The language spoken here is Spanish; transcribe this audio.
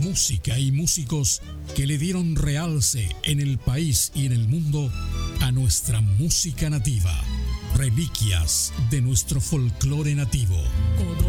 música y músicos que le dieron realce en el país y en el mundo a nuestra música nativa. Reliquias de nuestro folclore nativo.